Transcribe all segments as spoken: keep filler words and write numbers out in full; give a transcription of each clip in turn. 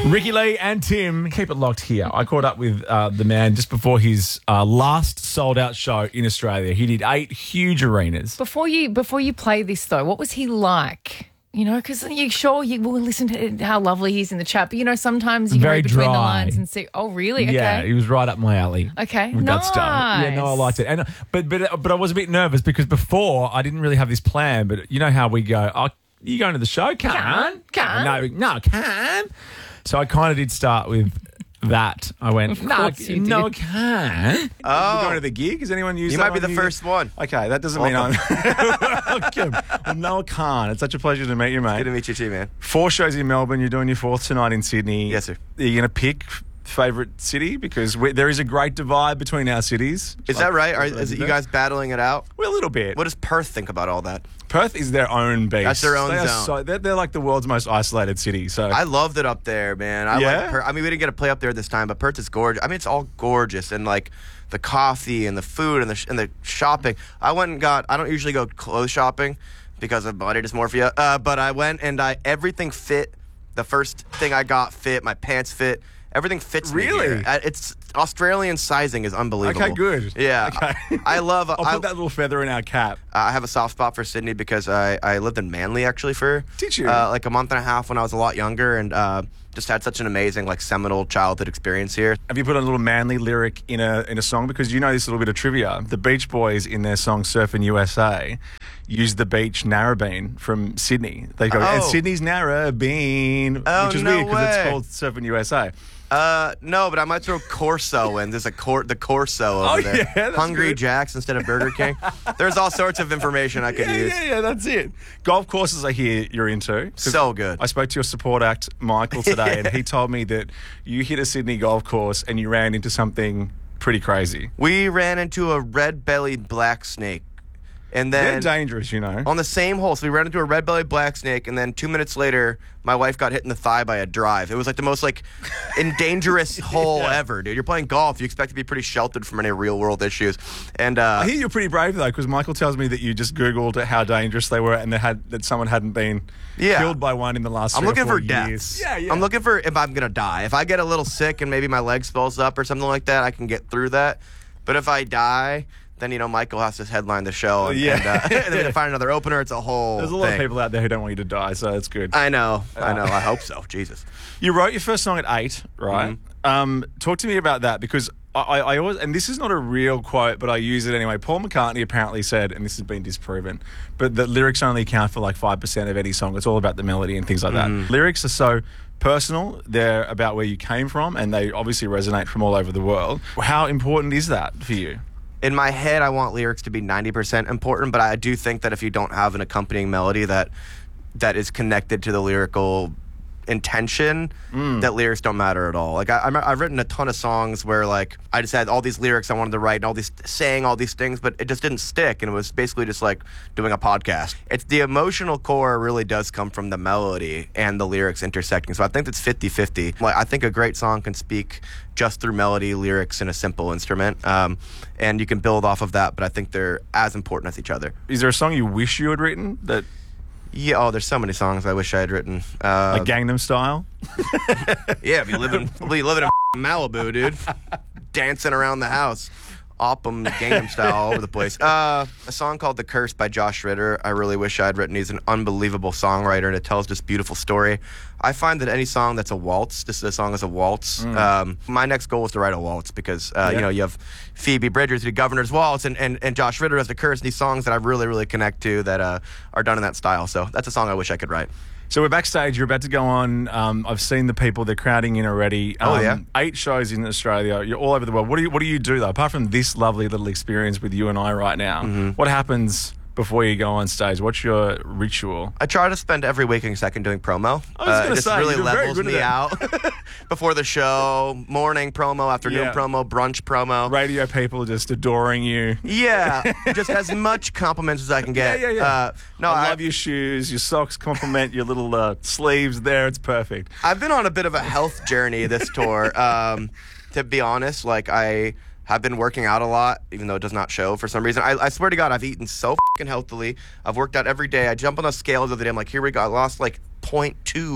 Ricky Lee and Tim, keep it locked here. I caught up with uh, the man just before his uh, last sold-out show in Australia. He did eight huge arenas. Before you before you play this, though, what was he like? You know, because you sure you will listen to how lovely he is in the chat, but you know, sometimes you can Very read between dry. the lines and see. Oh, really? Okay. Yeah, he was right up my alley. Okay, with that stuff. Yeah, no, I liked it. And but but but I was a bit nervous because before I didn't really have this plan. But you know how we go. Oh, you going to the show? Can't. Can't. No, no, can. So I kind of did start with that. I went, Of no, course you did. no, I can't. Oh. We're going to the gig. Has anyone used You that might be one the here? first one. Okay, that doesn't mean I'm welcome. Well, no, I can't. It's such a pleasure to meet you, mate. Good to meet you too, man. Four shows in Melbourne. You're doing your fourth tonight in Sydney. Yes, sir. Are you going to pick favourite city? Because we, there is a great divide between our cities. Is that right? Are, is it you guys battling it out? Well, a little bit. What does Perth think about all that? Perth is their own beast. That's their own they are zone. So, they're, they're like the world's most isolated city. So I loved it up there, man. I Yeah? like Perth. I mean, we didn't get to play up there this time, but Perth is gorgeous. I mean, it's all gorgeous, and like the coffee and the food and the sh- and the shopping. I went and got. I don't usually go clothes shopping because of body dysmorphia, uh, but I went and I everything fit. The first thing I got fit. My pants fit. Everything fits me Really? here. Uh, It's Australian sizing is unbelievable. Okay, good. Yeah, Okay. I, I love. I'll I, put that little feather in our cap. I have a soft spot for Sydney because I, I lived in Manly actually for Did you? uh, like a month and a half when I was a lot younger, and uh, just had such an amazing like seminal childhood experience here. Have you put a little manly lyric in a in a song? Because you know this little bit of trivia. The Beach Boys in their song Surfing U S A use the beach Narrabeen from Sydney. They go, and Oh. Sydney's Narrabeen, Oh, which is no weird because way. it's called Surfing U S A. Uh, no, but I might throw Corso in. There's a cor- the Corso over Oh, there. yeah, that's Hungry good. Jacks instead of Burger King. There's all sorts of information I could Yeah, use. yeah, yeah, that's it. Golf courses I hear you're into. 'Cause So good. I spoke to your support act, Michael, today, and he told me that you hit a Sydney golf course and you ran into something pretty crazy. We ran into a red-bellied black snake, and They're then dangerous, you know. on the same hole. So we ran into a red-bellied black snake, and then two minutes later, my wife got hit in the thigh by a drive. It was like the most like dangerous hole Yeah. ever, dude. You're playing golf. You expect to be pretty sheltered from any real-world issues, and uh, I hear you're pretty brave though, because Michael tells me that you just Googled how dangerous they were, and they had that someone hadn't been Yeah. killed by one in the last. I'm three or looking four for years. deaths. Yeah, yeah. I'm looking for if I'm gonna die. If I get a little sick and maybe my leg swells up or something like that, I can get through that. But if I die, then you know Michael has to headline the show, and, Yeah. and, uh, and then we have to find another opener. It's a whole. There's a lot thing. of people out there who don't want you to die, so it's good. I know. I know. I hope so. Jesus. You wrote your first song at eight, right? Mm-hmm. Um, talk to me about that because I, I, I always, and this is not a real quote, but I use it anyway. Paul McCartney apparently said, and this has been disproven, but that lyrics only account for like five percent of any song. It's all about the melody and things like Mm-hmm. that. Lyrics are so personal. They're about where you came from, and they obviously resonate from all over the world. How important is that for you? In my head, I want lyrics to be ninety percent important, but I do think that if you don't have an accompanying melody that that is connected to the lyrical intention, that lyrics don't matter at all. Like I, I'm- I've written a ton of songs where like I just had all these lyrics I wanted to write and all these saying all these things, but it just didn't stick, and it was basically just like doing a podcast. It's the emotional core really does come from the melody and the lyrics intersecting. So I think it's fifty-fifty. Like I think a great song can speak just through melody, lyrics, and a simple instrument, um, and you can build off of that. But I think they're as important as each other. Is there a song you wish you had written that, Yeah. Oh, there's so many songs I wish I had written. Uh, like Gangnam Style? Yeah, be living, be living in Malibu, dude, dancing around the house, Oppum Gangnam Style all over the place. Uh, a song called "The Curse" by Josh Ritter. I really wish I had written. He's an unbelievable songwriter, and it tells this beautiful story. I find that any song that's a waltz, this is a song is a waltz. Um, my next goal is to write a waltz because uh, Yeah. you know you have Phoebe Bridgers, the Governor's Waltz, and, and, and Josh Ritter has "The Curse." These songs that I really really connect to that uh, are done in that style. So that's a song I wish I could write. So we're backstage. You're about to go on. Um, I've seen the people. They're crowding in already. Um, Oh, yeah? Eight shows in Australia. You're all over the world. What do you What do you do though? Apart from this lovely little experience with you and I right now, Mm-hmm. what happens before you go on stage? What's your ritual? I try to spend every waking second doing promo. I was Uh, gonna it just say, really you're very levels good at me that. out before the show. Morning promo, afternoon Yeah. promo, brunch promo. Radio people just adoring you. Yeah, just as much compliments as I can get. Yeah, yeah, yeah. Uh, no, I I, love your shoes. Your socks compliment your little uh, sleeves there. It's perfect. I've been on a bit of a health journey this tour. Um, to be honest, like I have been working out a lot, even though it does not show for some reason. I, I swear to God, I've eaten so fucking healthily. I've worked out every day. I jump on a scale the other day. I'm like, here we go. I lost like zero point two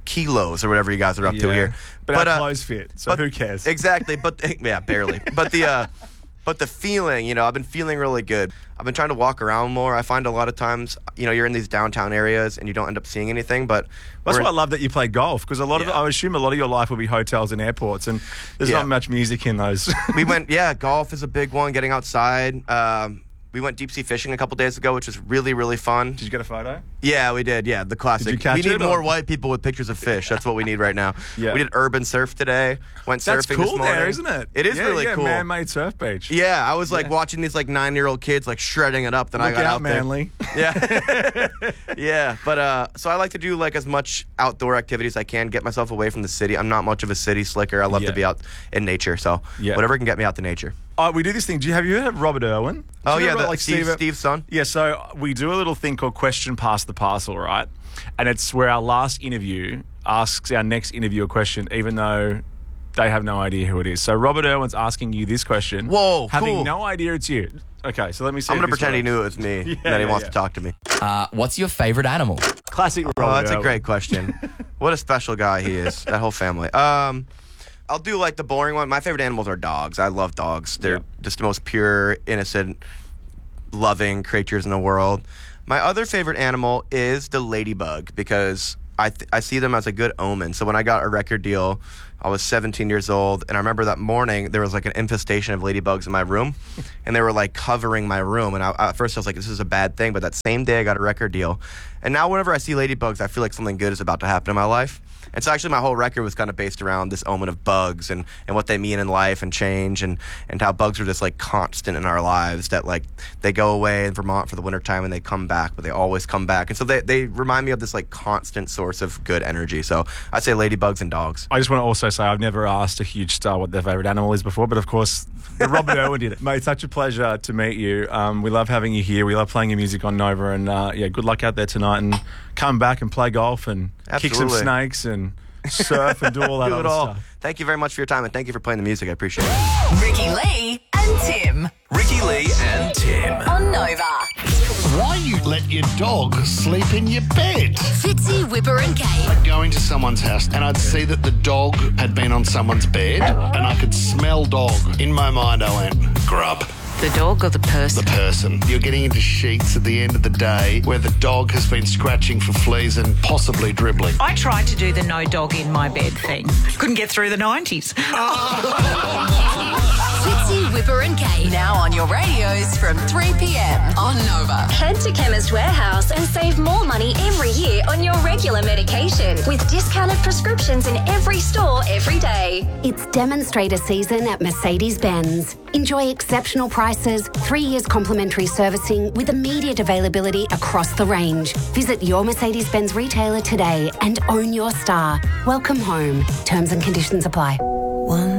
kilos or whatever you guys are up to Yeah. here. But, our uh, clothes fit, so but- who cares? Exactly, but yeah, barely. But the uh, but the feeling, you know, I've been feeling really good. I've been trying to walk around more. I find a lot of times, you know, you're in these downtown areas and you don't end up seeing anything. But That's we're why I in- love that you play golf, because a lot of Yeah. I assume a lot of your life will be hotels and airports, and there's Yeah. not much music in those. we went, yeah, golf is a big one. Getting outside. Um, we went deep sea fishing a couple days ago, which was really, really fun. Did you get a photo? Yeah, we did. Yeah, the classic. Did you catch we need it, more or- white people with pictures of fish. That's what we need right now. Yeah. We did urban surf today. Went That's surfing cool this morning. there, isn't it? It is yeah, really yeah, cool. Man-made surf beach. Yeah, I was like Yeah. watching these like nine-year-old kids like shredding it up. Then I Look got out, out there. Manly. Yeah, yeah. But uh, so I like to do like as much outdoor activities as I can, get myself away from the city. I'm not much of a city slicker. I love Yeah. to be out in nature. So Yeah. whatever can get me out to nature. Oh, we do this thing. Do you have you heard of Robert Irwin? Do Oh you yeah, know the, about, like Steve, Steve's son. Yeah, so we do a little thing called Question Past the Parcel, right? And it's where our last interview asks our next interview a question, even though they have no idea who it is. So Robert Irwin's asking you this question. Whoa, having cool. no idea it's you. Okay, so let me see. I'm if gonna this pretend he works. knew it was me, Yeah, and that he yeah, wants yeah. to talk to me. Uh, what's your favorite animal? Classic Robert Oh, that's a Irwin. great question. What a special guy he is. That whole family. Um, I'll do like the boring one. My favorite animals are dogs. I love dogs. They're Yeah. just the most pure, innocent, loving creatures in the world. My other favorite animal is the ladybug because I th- I see them as a good omen. So when I got a record deal, I was seventeen years old, and I remember that morning there was like an infestation of ladybugs in my room, and they were like covering my room. And I, at first I was like, this is a bad thing, but that same day I got a record deal, and now whenever I see ladybugs, I feel like something good is about to happen in my life. And so actually my whole record was kind of based around this omen of bugs and, and what they mean in life and change and, and how bugs are just like constant in our lives, that like they go away in Vermont for the wintertime and they come back, but they always come back. And so they, they remind me of this like constant source of good energy. So I'd say ladybugs and dogs. I just want to also say I've never asked a huge star what their favourite animal is before, but of course, Robert Irwin did it. Mate, such a pleasure to meet you. Um, we love having you here. We love playing your music on Nova, and uh, yeah, good luck out there tonight, and come back and play golf and kick some Absolutely. snakes and surf and do all that Do it other all. stuff. Thank you very much for your time, and thank you for playing the music. I appreciate it. Ricky Lee and Tim Ricky Lee and Tim. on Nova. Why you let your dog sleep in your bed? Fitzy, Whipper and Kate. I'd go into someone's house and I'd see that the dog had been on someone's bed and I could smell dog. In my mind I went, grub. The dog or the person? The person. You're getting into sheets at the end of the day where the dog has been scratching for fleas and possibly dribbling. I tried to do the no dog in my bed thing. Couldn't get through the nineties. Fitzy, Whipper and Kate. Now on your radios from three p.m. on Nova. Head to Chemist Warehouse and save more money every year on your regular medication with discounted prescriptions in every store every day. It's demonstrator season at Mercedes-Benz. Enjoy exceptional prices, three years complimentary servicing with immediate availability across the range. Visit your Mercedes-Benz retailer today and own your star. Welcome home. Terms and conditions apply. One.